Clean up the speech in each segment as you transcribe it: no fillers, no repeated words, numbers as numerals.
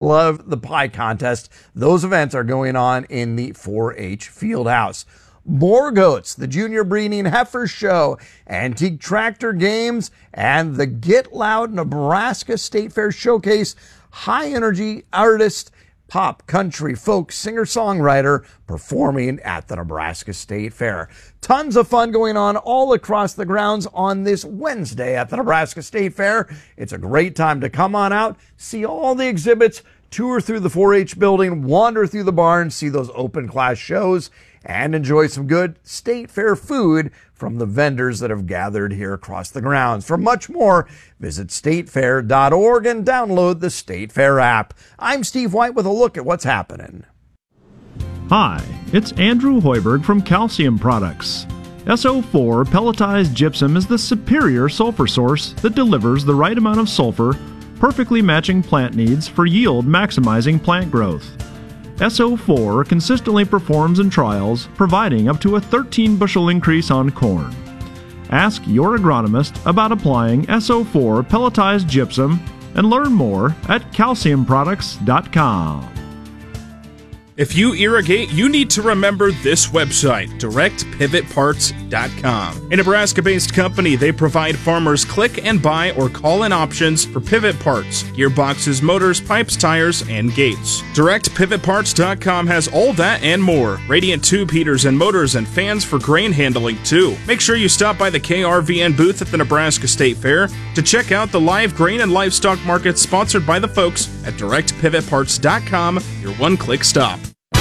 love the pie contest. Those events are going on in the 4-H field house. More goats, the Junior Breeding Heifer Show, Antique Tractor Games, and the Get Loud Nebraska State Fair Showcase. High energy artist, pop, country, folk, singer-songwriter performing at the Nebraska State Fair. Tons of fun going on all across the grounds on this Wednesday at the Nebraska State Fair. It's a great time to come on out, see all the exhibits, tour through the 4-H building, wander through the barn, see those open class shows, and enjoy some good State Fair food from the vendors that have gathered here across the grounds. For much more, visit statefair.org and download the State Fair app. I'm Steve White with a look at what's happening. Hi, it's Andrew Hoiberg from Calcium Products. SO4 pelletized gypsum is the superior sulfur source that delivers the right amount of sulfur, perfectly matching plant needs for yield maximizing plant growth. SO4 consistently performs in trials, providing up to a 13 bushel increase on corn. Ask your agronomist about applying SO4 pelletized gypsum and learn more at calciumproducts.com. If you irrigate, you need to remember this website, directpivotparts.com. A Nebraska-based company, they provide farmers click and buy or call-in options for pivot parts, gearboxes, motors, pipes, tires, and gates. Directpivotparts.com has all that and more. Radiant tube heaters and motors and fans for grain handling, too. Make sure you stop by the KRVN booth at the Nebraska State Fair to check out the live grain and livestock market sponsored by the folks at directpivotparts.com, your one-click stop.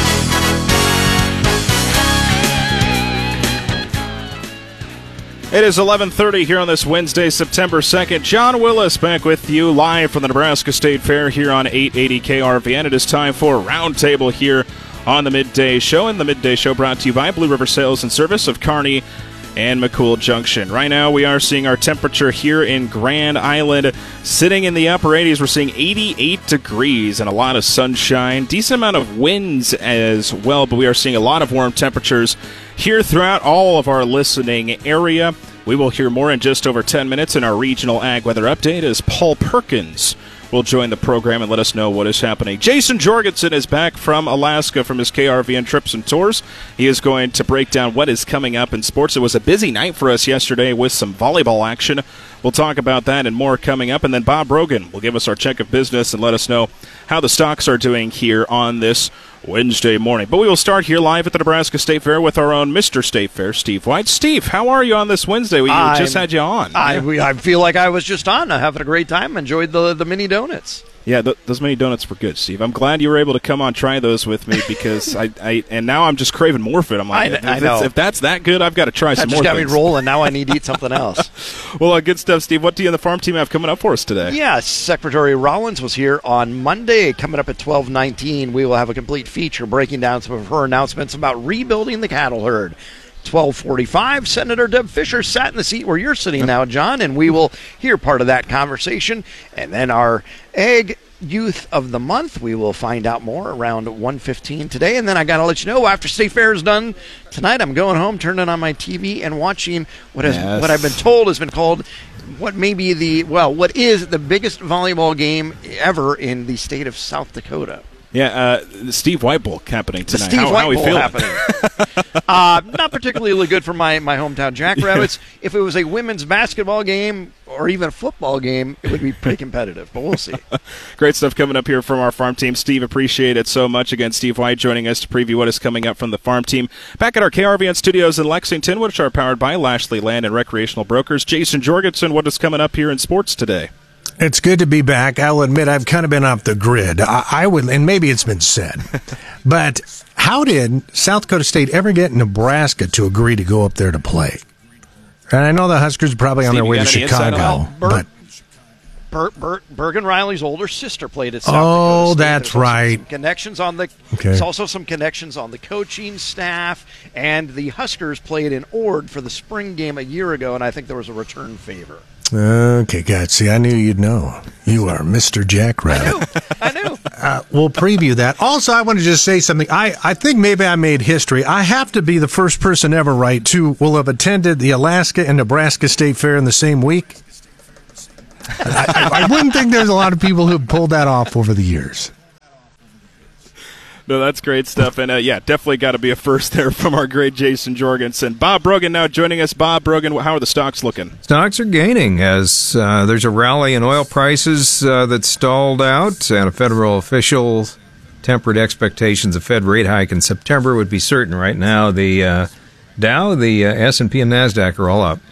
It is 11:30 here on this Wednesday, September 2nd. John Willis back with you live from the Nebraska State Fair here on 880 KRVN. It is time for Roundtable here on the Midday Show. And the Midday Show brought to you by Blue River Sales and Service of Kearney and McCool Junction. Right now we are seeing our temperature here in Grand Island sitting in the upper 80s. We're seeing 88 degrees and a lot of sunshine. Decent amount of winds as well, but we are seeing a lot of warm temperatures here throughout all of our listening area. We will hear more in just over 10 minutes in our regional ag weather update as Paul Perkins will join the program and let us know what is happening. Jason Jorgensen is back from Alaska from his KRVN trips and tours. He is going to break down what is coming up in sports. It was a busy night for us yesterday with some volleyball action. We'll talk about that and more coming up. And then Bob Brogan will give us our check of business and let us know how the stocks are doing here on this Wednesday morning. But we will start here live at the Nebraska State Fair with our own Mr. State Fair, Steve White. Steve, how are you on this Wednesday? We just had you on. I feel like I was just on. I'm having a great time. Enjoyed the mini donuts. Yeah, those mini donuts were good, Steve. I'm glad you were able to come on try those with me because and now I'm just craving more of it. I'm like, I know. If that's that good, I've got to try some more. That just got me rolling. Now I need to eat something else. Well, good stuff, Steve. What do you and the farm team have coming up for us today? Yeah, Secretary Rollins was here on Monday. Coming up at 12:19, we will have a complete feature breaking down some of her announcements about rebuilding the cattle herd. 12:45, Senator Deb Fischer sat in the seat where you're sitting now, John, and we will hear part of that conversation. And then our Ag Youth of the Month, we will find out more around 1:15 today. And then I got to let you know, after State Fair is done tonight, I'm going home, turning on my TV, and watching what I've been told has been called what is the biggest volleyball game ever in the state of South Dakota. Yeah, the Steve White Bowl happening tonight. The Steve White Bowl happening. Not particularly good for my hometown Jackrabbits. If it was a women's basketball game or even a football game, it would be pretty competitive, but we'll see. Great stuff coming up here from our farm team. Steve, appreciate it so much. Again, Steve White joining us to preview what is coming up from the farm team. Back at our KRVN studios in Lexington, which are powered by Lashley Land and Recreational Brokers. Jason Jorgensen, what is coming up here in sports today? It's good to be back. I'll admit I've kind of been off the grid. I would, and maybe it's been said, but how did South Dakota State ever get Nebraska to agree to go up there to play? And I know the Huskers are probably on their way to Chicago, but Bergen Riley's older sister played at South Dakota State. That's right. There's also some connections on the coaching staff, and the Huskers played in Ord for the spring game a year ago, and I think there was a return favor. Okay, guys. See, I knew you'd know. You are Mr. Jackrabbit. I knew. We'll preview that. Also, I want to just say something. I think maybe I made history. I have to be the first person ever, right, to will have attended the Alaska and Nebraska State Fair in the same week. I wouldn't think there's a lot of people who have pulled that off over the years. No, that's great stuff. And, definitely got to be a first there from our great Jason Jorgensen. Bob Brogan now joining us. Bob Brogan, how are the stocks looking? Stocks are gaining as there's a rally in oil prices that stalled out, and a federal official tempered expectations of Fed rate hike in September would be certain. Right now, the Dow, the S&P, and NASDAQ are all up.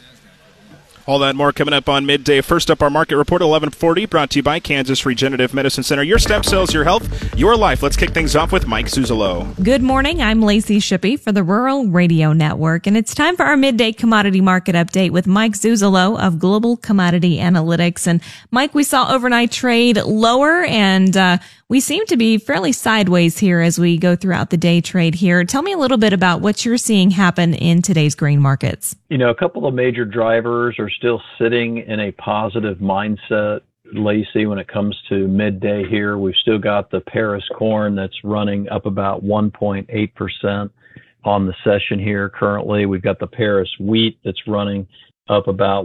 All that and more coming up on midday. First up, our market report, 1140, brought to you by Kansas Regenerative Medicine Center. Your stem cells, your health, your life. Let's kick things off with Mike Zuzolo. Good morning. I'm Lacey Shippey for the Rural Radio Network, and it's time for our midday commodity market update with Mike Zuzolo of Global Commodity Analytics. And Mike, we saw overnight trade lower, and we seem to be fairly sideways here as we go throughout the day trade here. Tell me a little bit about what you're seeing happen in today's grain markets. A couple of major drivers are still sitting in a positive mindset, Lacey, when it comes to midday here. We've still got the Paris corn that's running up about 1.8% on the session here currently. We've got the Paris wheat that's running up about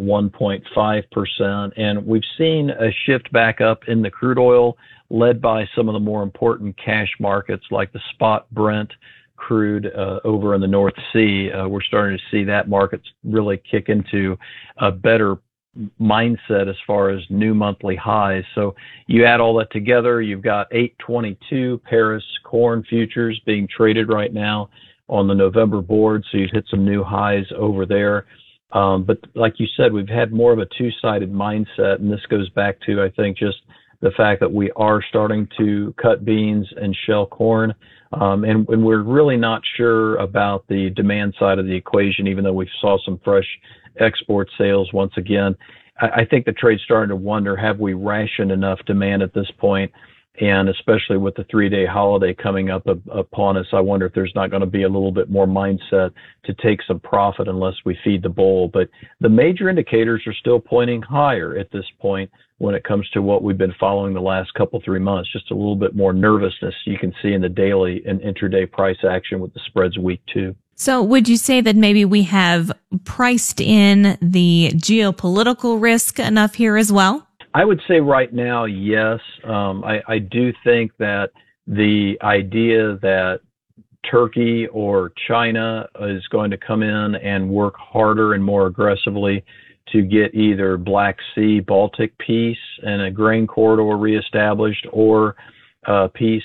1.5%. And we've seen a shift back up in the crude oil led by some of the more important cash markets like the spot Brent crude over in the North Sea. We're starting to see that market really kick into a better mindset as far as new monthly highs. So you add all that together, you've got 822 Paris corn futures being traded right now on the November board. So you've hit some new highs over there. But like you said, we've had more of a two-sided mindset, and this goes back to, I think, just the fact that we are starting to cut beans and shell corn. And we're really not sure about the demand side of the equation, even though we saw some fresh export sales once again. I think the trade's starting to wonder, have we rationed enough demand at this point? And especially with the 3-day holiday coming up upon us, I wonder if there's not going to be a little bit more mindset to take some profit unless we feed the bull. But the major indicators are still pointing higher at this point when it comes to what we've been following the last 3 months. Just a little bit more nervousness you can see in the daily and intraday price action with the spreads weak too. So would you say that maybe we have priced in the geopolitical risk enough here as well? I would say right now, yes. I do think that the idea that Turkey or China is going to come in and work harder and more aggressively to get either Black Sea, Baltic peace and a grain corridor reestablished, or peace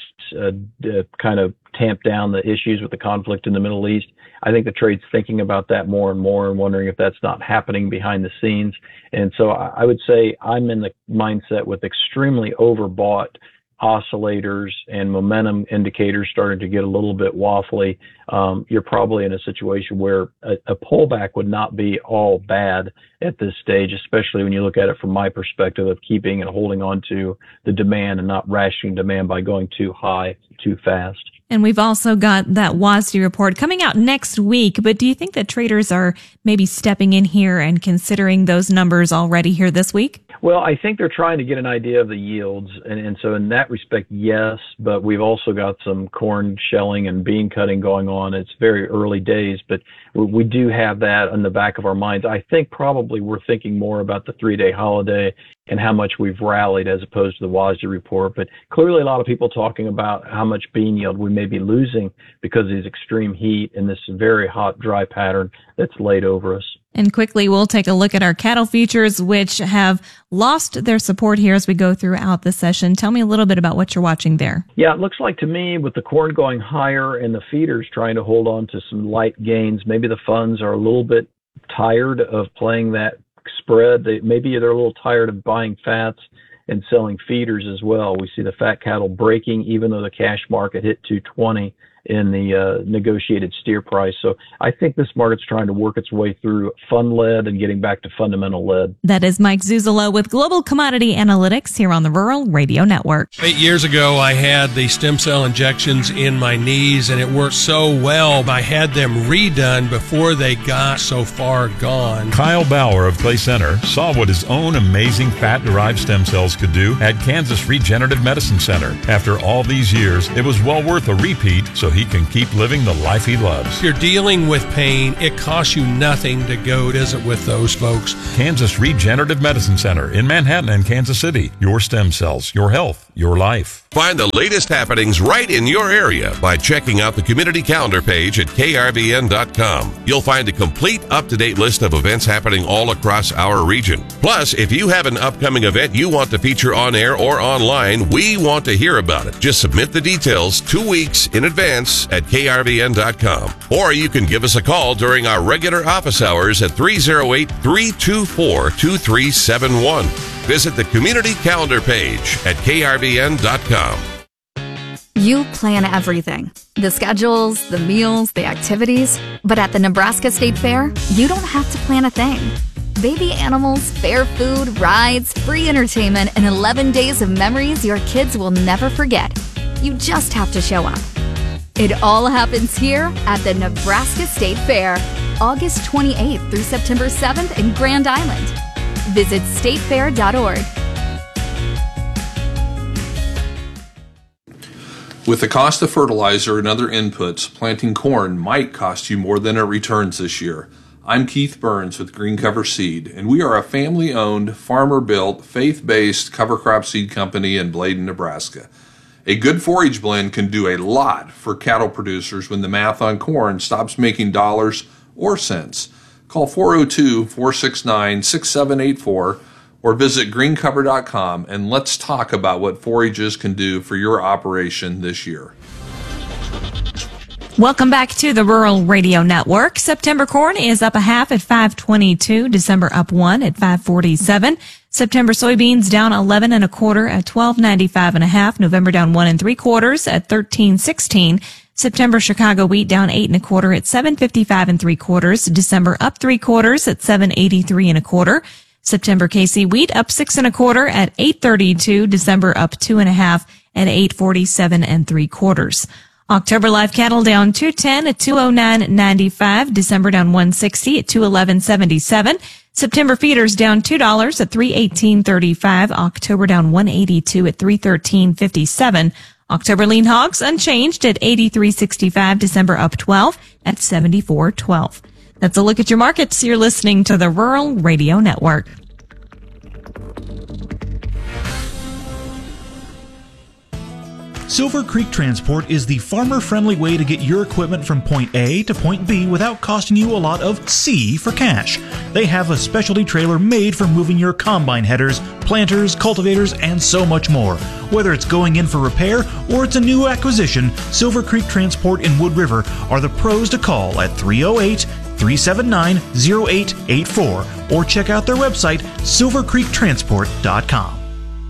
kind of tamp down the issues with the conflict in the Middle East. I think the trade's thinking about that more and more and wondering if that's not happening behind the scenes. And so I would say I'm in the mindset with extremely overbought oscillators and momentum indicators starting to get a little bit waffly. You're probably in a situation where a pullback would not be all bad at this stage, especially when you look at it from my perspective of keeping and holding on to the demand and not rationing demand by going too high too fast. And we've also got that WASDE report coming out next week. But do you think that traders are maybe stepping in here and considering those numbers already here this week? Well, I think they're trying to get an idea of the yields. And so in that respect, yes. But we've also got some corn shelling and bean cutting going on. It's very early days, but we do have that in the back of our minds. I think probably we're thinking more about the 3-day holiday and how much we've rallied as opposed to the WASDE report. But clearly a lot of people talking about how much bean yield we may be losing because of these extreme heat and this very hot, dry pattern that's laid over us. And quickly, we'll take a look at our cattle futures, which have lost their support here as we go throughout the session. Tell me a little bit about what you're watching there. Yeah, it looks like to me with the corn going higher and the feeders trying to hold on to some light gains, maybe the funds are a little bit tired of playing that spread. Maybe they're a little tired of buying fats and selling feeders as well. We see the fat cattle breaking, even though the cash market hit 220 in the negotiated steer price. So I think this market's trying to work its way through fund-led and getting back to fundamental-led. That is Mike Zuzolo with Global Commodity Analytics here on the Rural Radio Network. 8 years ago, I had the stem cell injections in my knees, and it worked so well. I had them redone before they got so far gone. Kyle Bauer of Clay Center saw what his own amazing fat-derived stem cells could do at Kansas Regenerative Medicine Center. After all these years, it was well worth a repeat so he can keep living the life he loves. If you're dealing with pain, it costs you nothing to go visit with those folks. Kansas Regenerative Medicine Center in Manhattan and Kansas City. Your stem cells, your health, your life. Find the latest happenings right in your area by checking out the community calendar page at krvn.com. You'll find a complete up-to-date list of events happening all across our region. Plus, if you have an upcoming event you want to feature on air or online, we want to hear about it. Just submit the details 2 weeks in advance at krvn.com. Or you can give us a call during our regular office hours at 308-324-2371. Visit the community calendar page at krvn.com. You plan everything. The schedules, the meals, the activities. But at the Nebraska State Fair, you don't have to plan a thing. Baby animals, fair food, rides, free entertainment, and 11 days of memories your kids will never forget. You just have to show up. It all happens here at the Nebraska State Fair, August 28th through September 7th in Grand Island. Visit statefair.org. With the cost of fertilizer and other inputs, planting corn might cost you more than it returns this year. I'm Keith Burns with Green Cover Seed, and we are a family-owned, farmer-built, faith-based cover crop seed company in Bladen, Nebraska. A good forage blend can do a lot for cattle producers when the math on corn stops making dollars or cents. Call 402-469-6784 or visit greencover.com and let's talk about what forages can do for your operation this year. Welcome back to the Rural Radio Network. September corn is up a half at 522. December up 1 at 547. September soybeans down 11 1/4 at 12.95 1/2. November down 1 3/4 at 13.16. September Chicago wheat down 8 1/4 at 7.55 3/4. December up 3/4 at 7.83 1/4. September KC wheat up 6 1/4 at 8.32. December up 2 1/2 at 8.47 3/4. October live cattle down 210 at 209.95. December down 160 at 211.77. September feeders down $2 at 318.35. October down 182 at 313.57. October lean hogs unchanged at 83.65. December up 12 at 74.12. That's a look at your markets. You're listening to the Rural Radio Network. Silver Creek Transport is the farmer-friendly way to get your equipment from point A to point B without costing you a lot of C for cash. They have a specialty trailer made for moving your combine headers, planters, cultivators, and so much more. Whether it's going in for repair or it's a new acquisition, Silver Creek Transport in Wood River are the pros to call at 308-379-0884 or check out their website, silvercreektransport.com.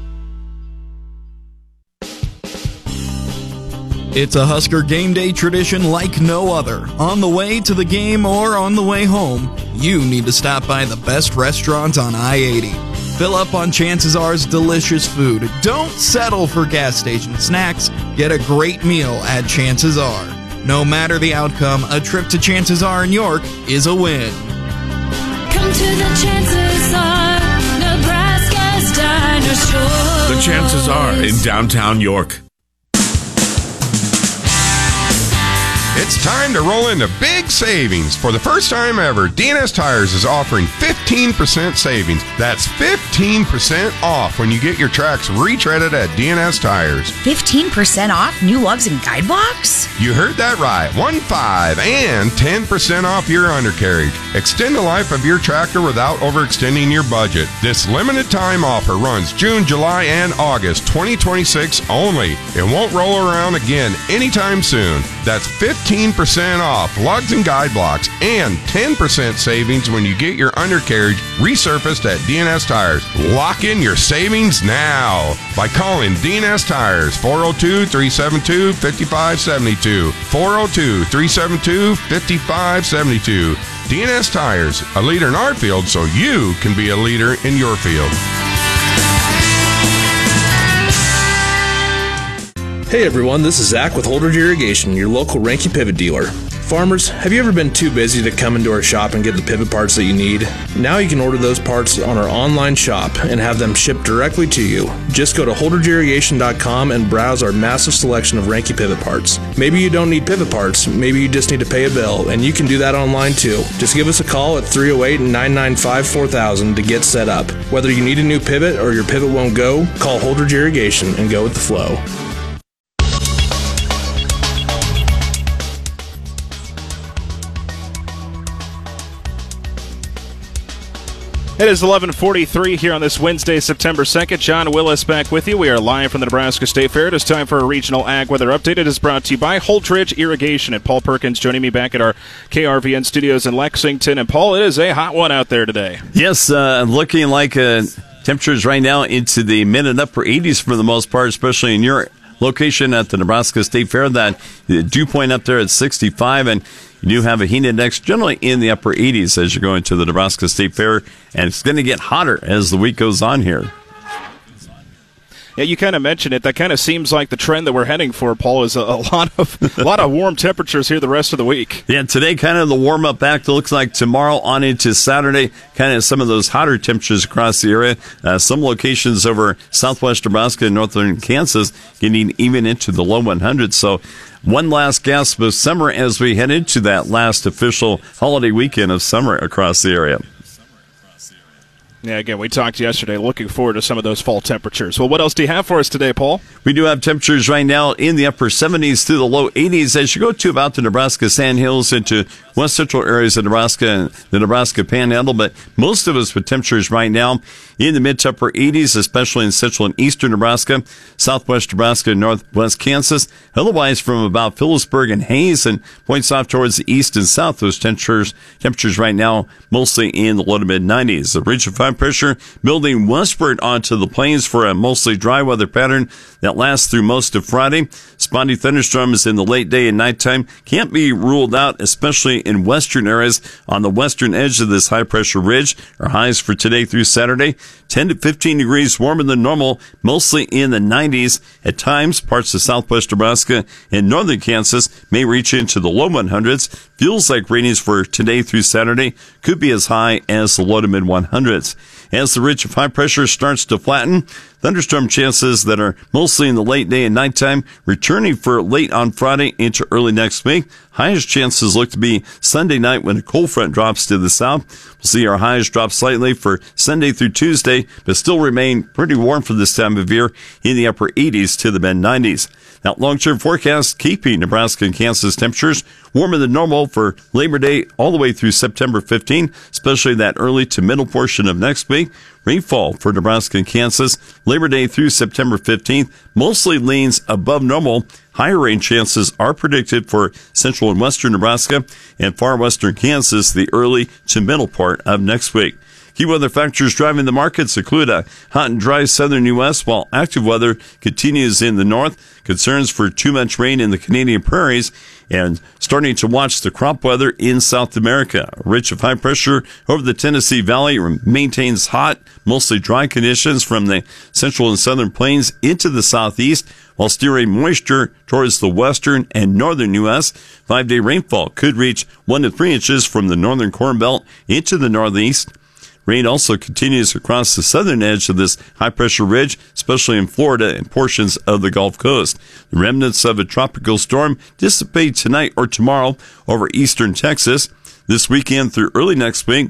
It's a Husker game day tradition like no other. On the way to the game or on the way home, you need to stop by the best restaurant on I-80. Fill up on Chances R's delicious food. Don't settle for gas station snacks. Get a great meal at Chances R. No matter the outcome, a trip to Chances R in York is a win. Come to the Chances R, Nebraska's Dinosaur. The Chances R in downtown York. It's time to roll into big savings. For the first time ever, DNS Tires is offering 15% savings. That's 15% off when you get your tracks retreaded at DNS Tires. 15% off new lugs and guide blocks? You heard that right. 15 and 10% off your undercarriage. Extend the life of your tractor without overextending your budget. This limited time offer runs June, July, and August 2026 only. It won't roll around again anytime soon. That's 15% off lugs and guide blocks and 10% savings when you get your undercarriage resurfaced at DNS Tires. Lock in your savings now by calling DNS Tires 402-372-5572. 402-372-5572. DNS Tires, a leader in our field so you can be a leader in your field. Hey everyone, this is Zach with Holdridge Irrigation, your local Ranky Pivot dealer. Farmers, have you ever been too busy to come into our shop and get the pivot parts that you need? Now you can order those parts on our online shop and have them shipped directly to you. Just go to HoldridgeIrrigation.com and browse our massive selection of Ranke pivot parts. Maybe you don't need pivot parts, maybe you just need to pay a bill, and you can do that online too. Just give us a call at 308-995-4000 to get set up. Whether you need a new pivot or your pivot won't go, call Holdridge Irrigation and go with the flow. It is 11:43 here on this Wednesday, September 2nd. John Willis back with you. We are live from the Nebraska State Fair. It is time for a regional ag weather update. It is brought to you by Holdridge Irrigation. And Paul Perkins joining me back at our KRVN studios in Lexington. And Paul, it is a hot one out there today. Yes, looking like temperatures right now into the mid and upper 80s for the most part, especially in your location at the Nebraska State Fair. That dew point up there at 65, and you do have a heat index generally in the upper 80s as you're going to the Nebraska State Fair, and it's going to get hotter as the week goes on here. Yeah, you kind of mentioned it. That kind of seems like the trend that we're heading for, Paul, is a lot of warm temperatures here the rest of the week. Yeah, today kind of the warm-up act. It looks like tomorrow on into Saturday, kind of some of those hotter temperatures across the area. Some locations over southwest Nebraska and northern Kansas getting even into the low 100s. So one last gasp of summer as we head into that last official holiday weekend of summer across the area. Yeah, again, we talked yesterday, looking forward to some of those fall temperatures. Well, what else do you have for us today, Paul? We do have temperatures right now in the upper 70s through the low 80s as you go to about the Nebraska Sandhills into west central areas of Nebraska and the Nebraska Panhandle, but most of us with temperatures right now in the mid to upper 80s, especially in central and eastern Nebraska, southwest Nebraska, and northwest Kansas. Otherwise, from about Phillipsburg and Hayes and points off towards the east and south, those temperatures right now mostly in the low to mid 90s. The ridge of high pressure building westward onto the plains for a mostly dry weather pattern that lasts through most of Friday. Spotty thunderstorms in the late day and nighttime can't be ruled out, especially in western areas on the western edge of this high pressure ridge. Our highs for today through Saturday, 10 to 15 degrees warmer than normal, mostly in the 90s. At times, parts of southwest Nebraska and northern Kansas may reach into the low 100s. Feels like readings for today through Saturday could be as high as the low to mid 100s. As the ridge of high pressure starts to flatten, thunderstorm chances that are mostly in the late day and nighttime returning for late on Friday into early next week. Highest chances look to be Sunday night when a cold front drops to the south. We'll see our highs drop slightly for Sunday through Tuesday, but still remain pretty warm for this time of year in the upper 80s to the mid 90s. That long-term forecast keeping Nebraska and Kansas temperatures warmer than normal for Labor Day all the way through September 15, especially that early to middle portion of next week. Rainfall for Nebraska and Kansas Labor Day through September 15th mostly leans above normal. Higher rain chances are predicted for central and western Nebraska and far western Kansas the early to middle part of next week. Key weather factors driving the markets include a hot and dry southern U.S., while active weather continues in the north. Concerns for too much rain in the Canadian prairies and starting to watch the crop weather in South America. A ridge of high pressure over the Tennessee Valley maintains hot, mostly dry conditions from the central and southern plains into the southeast, while steering moisture towards the western and northern U.S. 5-day rainfall could reach 1 to 3 inches from the northern Corn Belt into the northeast. Rain also continues across the southern edge of this high-pressure ridge, especially in Florida and portions of the Gulf Coast. The remnants of a tropical storm dissipate tonight or tomorrow over eastern Texas. This weekend through early next week,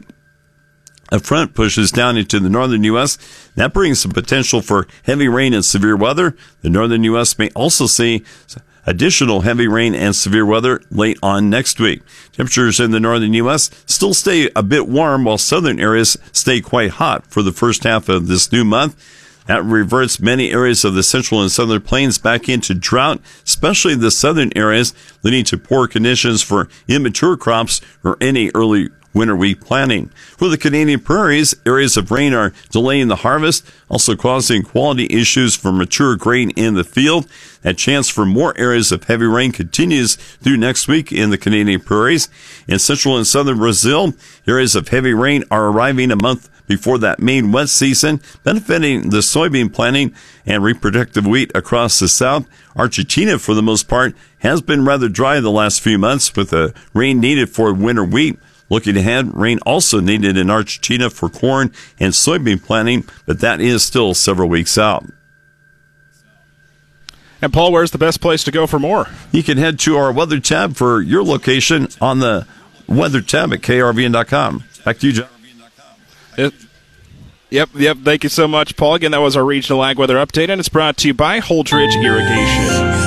a front pushes down into the northern U.S. That brings some potential for heavy rain and severe weather. The northern U.S. may also see additional heavy rain and severe weather late on next week. Temperatures in the northern U.S. still stay a bit warm, while southern areas stay quite hot for the first half of this new month. That reverts many areas of the central and southern plains back into drought, especially the southern areas, leading to poor conditions for immature crops or any early winter wheat planting. For the Canadian prairies, areas of rain are delaying the harvest, also causing quality issues for mature grain in the field. That chance for more areas of heavy rain continues through next week in the Canadian prairies. In central and southern Brazil, areas of heavy rain are arriving a month before that main wet season, benefiting the soybean planting and reproductive wheat across the south. Argentina, for the most part, has been rather dry the last few months with the rain needed for winter wheat. Looking ahead, rain also needed in Argentina for corn and soybean planting, but that is still several weeks out. And Paul, where's the best place to go for more? You can head to our weather tab for your location on the weather tab at krvn.com. Back to you, John. Yep. Thank you so much, Paul. Again, that was our regional ag weather update, and it's brought to you by Holdridge Irrigation.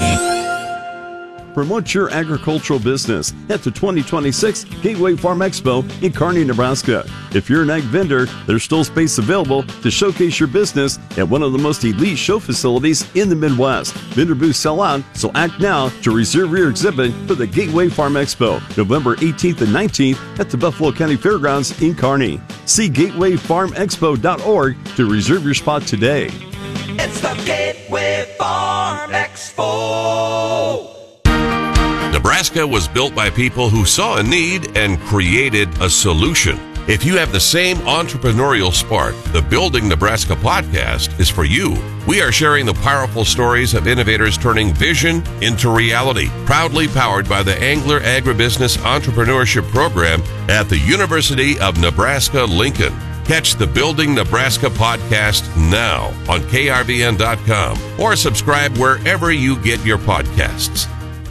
Promote your agricultural business at the 2026 Gateway Farm Expo in Kearney, Nebraska. If you're an ag vendor, there's still space available to showcase your business at one of the most elite show facilities in the Midwest. Vendor booths sell out, so act now to reserve your exhibit for the Gateway Farm Expo, November 18th and 19th at the Buffalo County Fairgrounds in Kearney. See gatewayfarmexpo.org to reserve your spot today. It's the Gateway Farm Expo. Nebraska was built by people who saw a need and created a solution. If you have the same entrepreneurial spark, the Building Nebraska podcast is for you. We are sharing the powerful stories of innovators turning vision into reality. Proudly powered by the Angler Agribusiness Entrepreneurship Program at the University of Nebraska-Lincoln. Catch the Building Nebraska podcast now on krvn.com or subscribe wherever you get your podcasts.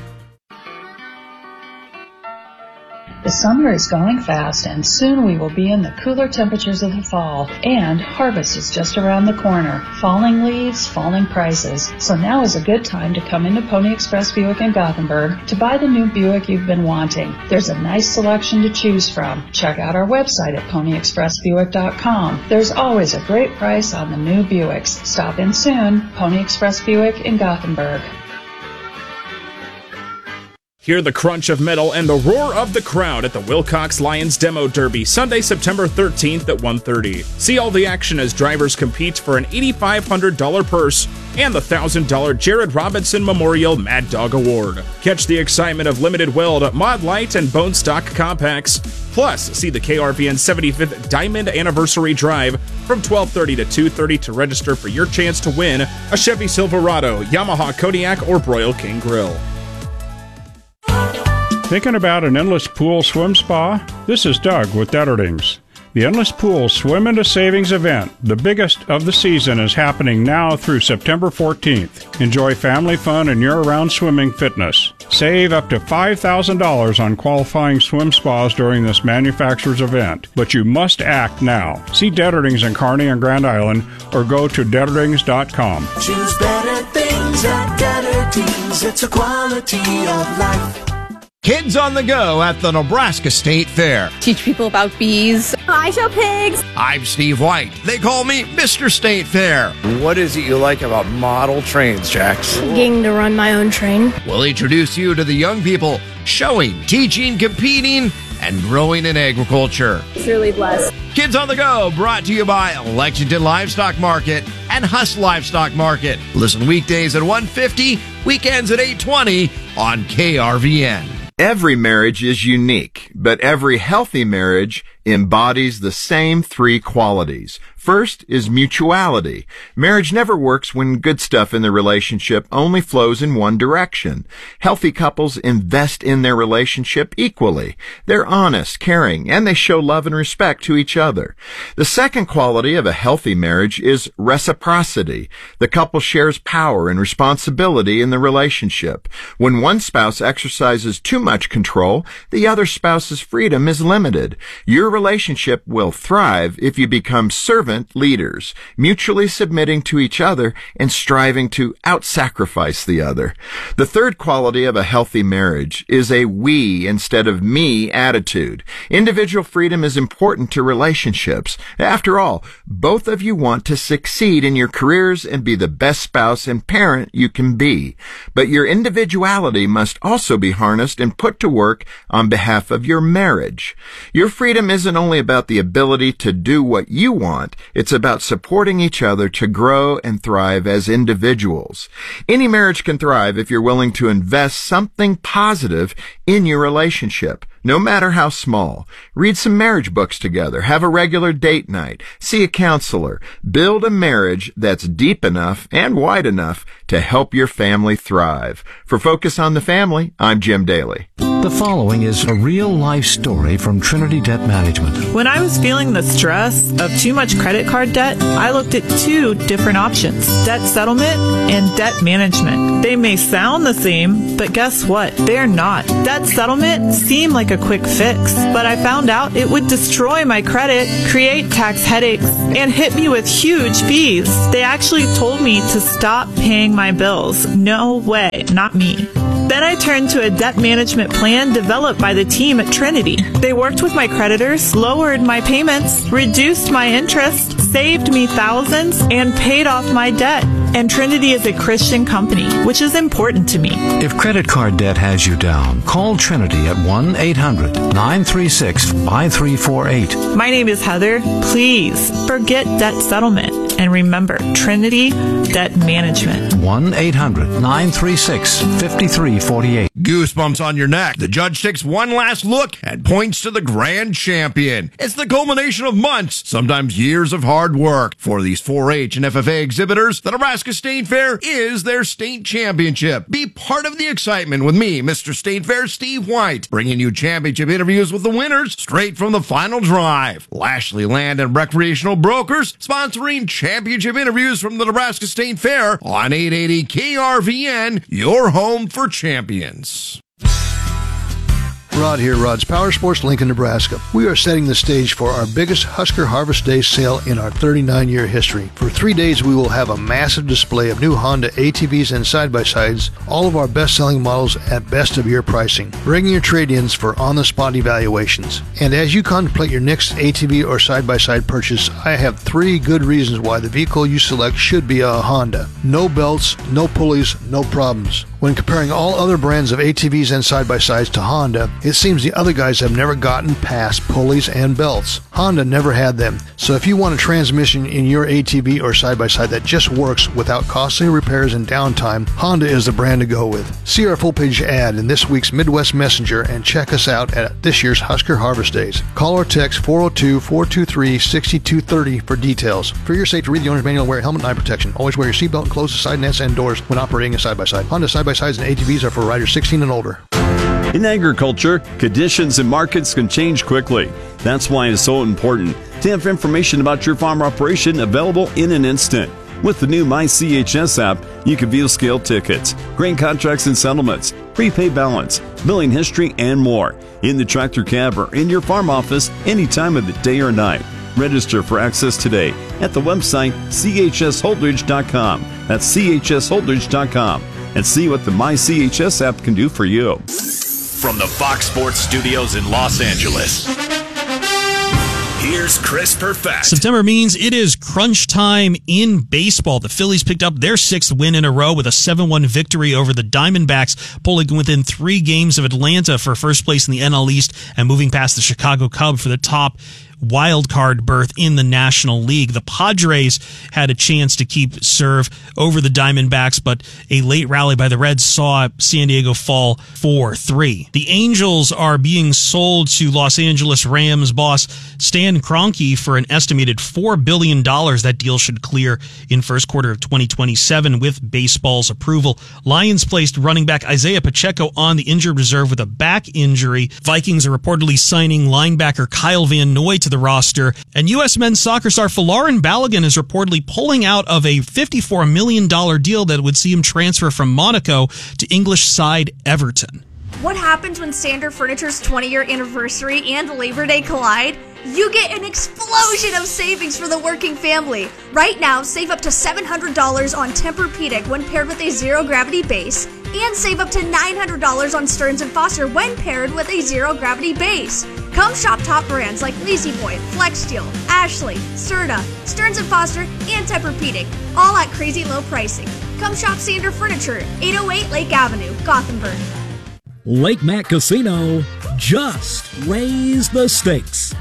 The summer is going fast, and soon we will be in the cooler temperatures of the fall, and harvest is just around the corner. Falling leaves, falling prices. So now is a good time to come into Pony Express Buick in Gothenburg to buy the new Buick you've been wanting. There's a nice selection to choose from. Check out our website at ponyexpressbuick.com. There's always a great price on the new Buicks. Stop in soon. Pony Express Buick in Gothenburg. Hear the crunch of metal and the roar of the crowd at the Wilcox Lions Demo Derby, Sunday, September 13th at 1:30. See all the action as drivers compete for an $8,500 purse and the $1,000 Jared Robinson Memorial Mad Dog Award. Catch the excitement of limited weld, mod light, and bone stock compacts. Plus, see the KRVN 75th Diamond Anniversary Drive from 12:30 to 2:30 to register for your chance to win a Chevy Silverado, Yamaha Kodiak, or Broil King Grill. Thinking about an endless pool swim spa? This is Doug with Detterdings. The Endless Pool Swim into Savings event, the biggest of the season, is happening now through September 14th. Enjoy family fun and year-round swimming fitness. Save up to $5,000 on qualifying swim spas during this manufacturer's event, but you must act now. See Detterdings in Kearney and Grand Island or go to Detterdings.com. Choose better things at Detterdings. It's a quality of life. Kids on the Go at the Nebraska State Fair. Teach people about bees. I show pigs. I'm Steve White. They call me Mr. State Fair. What is it you like about model trains, Jax? Getting to run my own train. We'll introduce you to the young people showing, teaching, competing, and growing in agriculture. It's really blessed. Kids on the Go, brought to you by Lexington Livestock Market and Huss Livestock Market. Listen weekdays at 1:50, weekends at 8:20 on KRVN. Every marriage is unique, but every healthy marriage embodies the same three qualities. First is mutuality. Marriage never works when good stuff in the relationship only flows in one direction. Healthy couples invest in their relationship equally. They're honest, caring, and they show love and respect to each other. The second quality of a healthy marriage is reciprocity. The couple shares power and responsibility in the relationship. When one spouse exercises too much control, the other spouse's freedom is limited. Your relationship will thrive if you become servant leaders, mutually submitting to each other and striving to out-sacrifice the other. The third quality of a healthy marriage is a we instead of me attitude. Individual freedom is important to relationships. After all, both of you want to succeed in your careers and be the best spouse and parent you can be. But your individuality must also be harnessed and put to work on behalf of your marriage. Your freedom isn't only about the ability to do what you want, it's about supporting each other to grow and thrive as individuals. Any marriage can thrive if you're willing to invest something positive in your relationship. no matter how small. Read some marriage books together, have a regular date night, see a counselor, build a marriage that's deep enough and wide enough to help your family thrive. For Focus on the Family, I'm Jim Daly. The following is a real-life story from Trinity Debt Management. When I was feeling the stress of too much credit card debt, I looked at two different options: debt settlement and debt management. They may sound the same, but guess what? They're not. Debt settlement seemed like a quick fix, but I found out it would destroy my credit, create tax headaches, and hit me with huge fees. They actually told me to stop paying my bills. No way, not me. Then I turned to a debt management plan developed by the team at Trinity. They worked with my creditors, lowered my payments, reduced my interest, saved me thousands, and paid off my debt. And Trinity is a Christian company, which is important to me. If credit card debt has you down, call Trinity at 1-800-936-5348. My name is Heather. Please forget debt settlement. And remember, Trinity Debt Management. 1-800-936-5348. Goosebumps on your neck. The judge takes one last look and points to the grand champion. It's the culmination of months, sometimes years of hard work. For these 4-H and FFA exhibitors, the Nebraska State Fair is their state championship. Be part of the excitement with me, Mr. State Fair Steve White, bringing you championship interviews with the winners straight from the final drive. Lashley Land and Recreational Brokers sponsoring championship interviews from the Nebraska State Fair on 880 KRVN, your home for champions. Rod here, Rod's Power Sports, Lincoln, Nebraska. We are setting the stage for our biggest Husker Harvest Day sale in our 39-year history. For 3 days, we will have a massive display of new Honda ATVs and side-by-sides, all of our best-selling models at best-of-year pricing. Bring your trade-ins for on-the-spot evaluations. And as you contemplate your next ATV or side-by-side purchase, I have 3 good reasons why the vehicle you select should be a Honda. No belts, no pulleys, no problems. When comparing all other brands of ATVs and side-by-sides to Honda, it seems the other guys have never gotten past pulleys and belts. Honda never had them. So if you want a transmission in your ATV or side-by-side that just works without costly repairs and downtime, Honda is the brand to go with. See our full-page ad in this week's Midwest Messenger and check us out at this year's Husker Harvest Days. Call or text 402-423-6230 for details. For your safety, read the owner's manual and wear helmet and eye protection. Always wear your seatbelt and close the side nets and doors when operating a side-by-side. Honda side-by-sides and ATVs are for riders 16 and older. In agriculture, conditions and markets can change quickly. That's why it's so important to have information about your farm operation available in an instant. With the new MyCHS app, you can view scale tickets, grain contracts and settlements, prepaid balance, billing history, and more in the tractor cab or in your farm office any time of the day or night. Register for access today at the website chsholdridge.com. That's chsholdridge.com. And see what the MyCHS app can do for you. From the Fox Sports Studios in Los Angeles, here's Chris Perfett. September means it is crunch time in baseball. The Phillies picked up their 6th win in a row with a 7-1 victory over the Diamondbacks, pulling within 3 games of Atlanta for first place in the NL East and moving past the Chicago Cubs for the top wild card berth in the National League. The Padres had a chance to keep serve over the Diamondbacks, but a late rally by the Reds saw San Diego fall 4-3. The Angels are being sold to Los Angeles Rams boss Stan Kroenke for an estimated $4 billion. That deal should clear in first quarter of 2027 with baseball's approval. Lions placed running back Isaiah Pacheco on the injured reserve with a back injury. Vikings are reportedly signing linebacker Kyle Van Noy to the roster, and U.S. men's soccer star Folarin Balogun is reportedly pulling out of a $54 million deal that would see him transfer from Monaco to English side Everton. What happens when Standard Furniture's 20-year anniversary and Labor Day collide? You get an explosion of savings for the working family. Right now, save up to $700 on Tempur-Pedic when paired with a zero-gravity base, and save up to $900 on Stearns & Foster when paired with a zero-gravity base. Come shop top brands like La-Z-Boy, Flexsteel, Ashley, Serta, Stearns & Foster, and Tempur-Pedic, all at crazy low pricing. Come shop Standard Furniture, 808 Lake Avenue, Gothenburg. Lake Mac Casino just raised the stakes.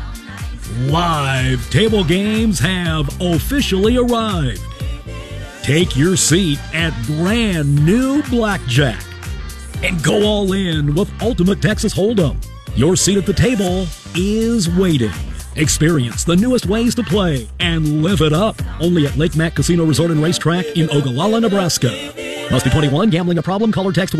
Live table games have officially arrived. Take your seat at brand new Blackjack and go all in with Ultimate Texas Hold'em. Your seat at the table is waiting. Experience the newest ways to play and live it up. Only at Lake Mac Casino Resort and Racetrack in Ogallala, Nebraska. Must be 21. Gambling a problem? Call or text